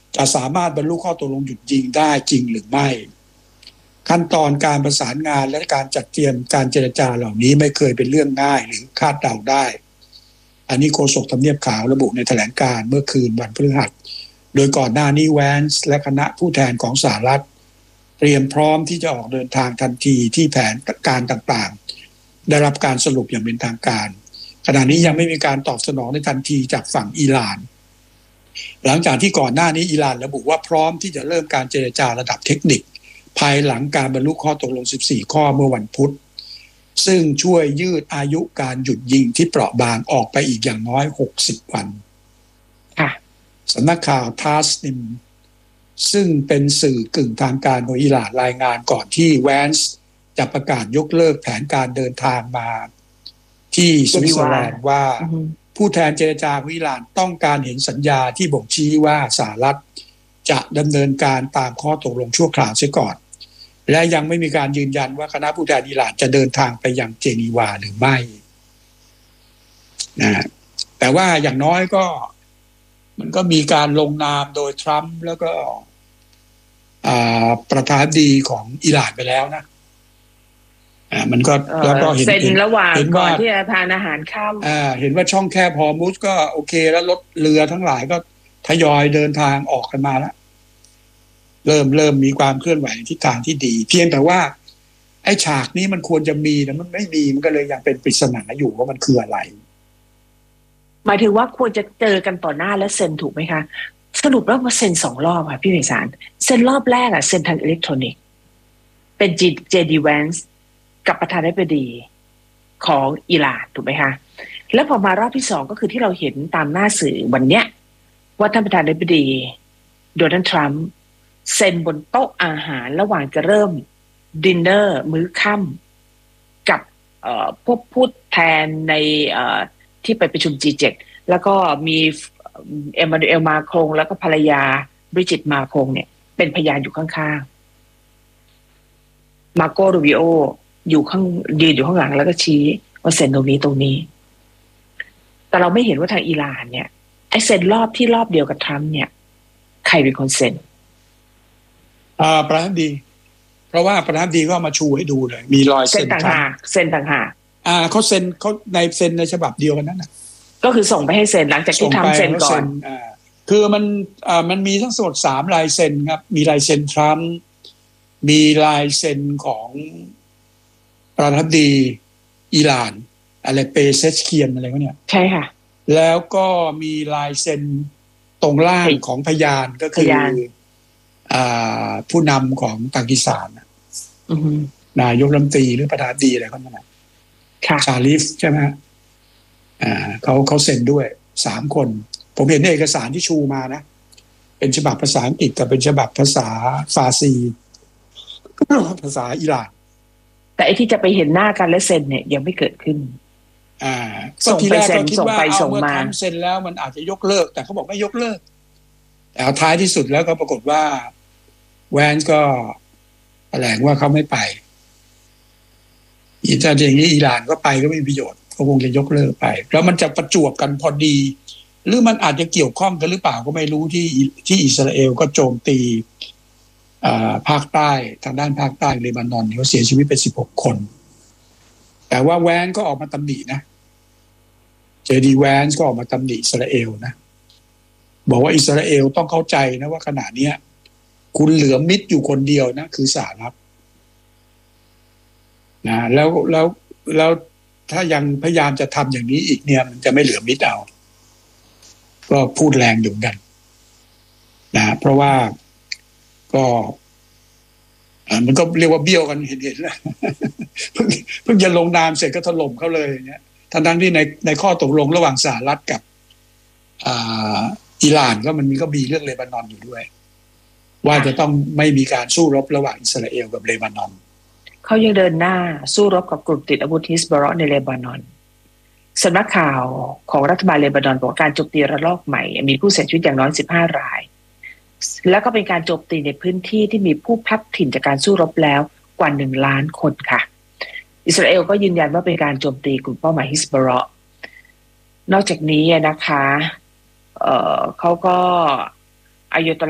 จะสามารถบรรลุข้อตกลงหยุดยิงได้จริงหรือไม่ขั้นตอนการประสานงานและการจัดเตรียมการเจรจาเหล่านี้ไม่เคยเป็นเรื่องง่ายหรือคาดเดาได้อันนี้โฆษกทำเนียบขาวระบุในแถลงการณ์เมื่อคืนวันพฤหัสโดยก่อนหน้านี้แวนซ์และคณะผู้แทนของสหรัฐเตรียมพร้อมที่จะออกเดินทางทันทีที่แผนการต่างๆได้รับการสรุปอย่างเป็นทางการขณะนี้ยังไม่มีการตอบสนองในทันทีจากฝั่งอิหร่านหลังจากที่ก่อนหน้านี้อิหร่านระบุว่าพร้อมที่จะเริ่มการเจรจาระดับเทคนิคภายหลังการบรรลุข้อตกลง14ข้อเมื่อวันพุธซึ่งช่วยยืดอายุการหยุดยิงที่เปราะบางออกไปอีกอย่างน้อย60วันสำนักข่าวทาสนิมซึ่งเป็นสื่อกึ่งทางการของอิหร่านรายงานก่อนที่แวนซ์จะประกาศยกเลิกแผนการเดินทางมาที่สวิตเซอร์แลนด์ว่าผู้แทนเจรจาของอิหร่านต้องการเห็นสัญญาที่บ่งชี้ว่าสหรัฐจะดำเนินการตามข้อตกลงชั่วคราวเสียก่อนและยังไม่มีการยืนยันว่าคณะผู้แทนอิหร่านจะเดินทางไปยังเจนีวาหรือไม่นะแต่ว่าอย่างน้อยก็มันก็มีการลงนามโดยทรัมป์แล้วก็ประธานาธิบดีของอิหร่านไปแล้วนะมันก็แล้วก็เซ็นระหว่างก่อนที่จะทานอาหารค่ำเห็นว่าช่องแคบฮอร์มุซก็โอเคแล้วรถเรือทั้งหลายก็ทยอยเดินทางออกกันมาแล้วเริ่มมีความเคลื่อนไหวทิศทางที่ดีเพียงแต่ว่าไอ้ฉากนี้มันควรจะมีแต่มันไม่มีมันก็เลยยังเป็นปริศนาอยู่ว่ามันคืออะไรหมายถึงว่าควรจะเจอกันต่อหน้าและเซ็นถูกไหมคะสรุปแล้วมาเซ็น2 รอบค่ะพี่ไพศาลเซ็นรอบแรกเซ็นทางอิเล็กทรอนิกส์เป็นJD Vanceกับประธานาธิบดีของอิหร่านถูกไหมคะแล้วพอมารอบที่2ก็คือที่เราเห็นตามหน้าสื่อวันเนี้ยว่าท่านประธานาธิบดีโดนัลด์ทรัมป์เซ็นบนโต๊ะอาหารระหว่างจะเริ่มดินเนอร์มื้อค่ำกับพวกผู้แทนในที่ไปประชุม G7 แล้วก็มีเอมมานูเอลมาครงแล้วก็ภรรยาบริจิตมาครงเนี่ยเป็นพยานอยู่ข้างๆมาโกรูบิโอยืนอยู่ข้างหลังแล้วก็ชี้ว่าเซ็นตรงนี้แต่เราไม่เห็นว่าทางอิหร่านเนี่ยไอ้เซ็นรอบเดียวกับทรัมป์เนี่ยใครเป็นคนเซ็นประธานาธิบดีเพราะว่าประธานาธิบดีก็มาชูให้ดูเลยมีรอยเซ็นต่างหากเขาเซ็นเขาในฉบับเดียวกันนั่นนะก็คือส่งไปให้เซ็นหลังจากที่ทำเซ็นก่อนคือมันมีทั้งหมด3ลายเซ็นครับมีลายเซ็นทรัมป์มีลายเซ็นของประธานาธิบดีอิหร่านอะไรเปเซชเคียนอะไรพวกเนี้ยใช่ค่ะแล้วก็มีลายเซ็นตรงล่างของพยานก็คือผู้นำของปากีสถานนายกรัฐมนตรีหรือประธานาธิบดีอะไรก็นั่นแหละชาลิฟใช่ไหมเขาเซ็นด้วย3 คนผมเห็นในเอกสารที่ชูมานะเป็นฉบับภาษาอังกฤษกับเป็นฉบับภาษาฟาร์ซีภาษาอิหร่านแต่ไอ้ที่จะไปเห็นหน้ากันและเซ็นเนี่ยยังไม่เกิดขึ้นก็ทีแรกก็คิดว่าเอาเมื่อทำเซ็นแล้วมันอาจจะยกเลิกแต่เขาบอกไม่ยกเลิกแต่ท้ายที่สุดแล้วก็ปรากฏว่าแวนซ์ก็แถลงว่าเขาไม่ไปถ้าอย่างนี้อิหร่านก็ไปก็ไม่มีประโยชน์เขาคงจะยกเลิกไปแล้วมันจะประจวบกันพอดีหรือมันอาจจะเกี่ยวข้องกันหรือเปล่าก็ไม่รู้ที่อิสราเอลก็โจมตีภาคใต้ทางด้านภาคใต้เลบานอนเขาเสียชีวิตไป16 คนแต่ว่าแวนก็ออกมาตำหนินะJD Vanceก็ออกมาตำหนิอิสราเอลนะบอกว่าอิสราเอลต้องเข้าใจนะว่าขณะนี้คุณเหลือมิตรอยู่คนเดียวนะคือสหรัฐนะแล้วถ้ายังพยายามจะทำอย่างนี้อีกเนี่ยมันจะไม่เหลือมิตรเอาก็พูดแรงอยู่กันนะเพราะว่าก็มันก็เรียกว่าเบี้ยวกันเห็นแล้วเพิ่งจะลงนามเสร็จก็ถล่มเขาเลยอย่างเงี้ยทั้งที่ในข้อตกลงระหว่างสหรัฐกับอิหร่านก็มันก็มีเรื่องเลบานอนอยู่ด้วยว่าจะต้องไม่มีการสู้รบระหว่างอิสราเอลกับเลบานอนเขายังเดินหน้าสู้รบกับกลุ่มติดอาวุธฮิซบอลในเลบานอนสำนักข่าวของรัฐบาลเลบานอนบอกการโจมตีระลอกใหม่มีผู้เสียชีวิตอย่างน้อย15 รายแล้วก็เป็นการโจมตีในพื้นที่ที่มีผู้พลัดถิ่นจากการสู้รบแล้วกว่า1 ล้านคนค่ะอิสราเอลก็ยืนยันว่าเป็นการโจมตีกลุ่มเป้าหมายฮิซบอลนอกจากนี้นะคะเขาก็อาย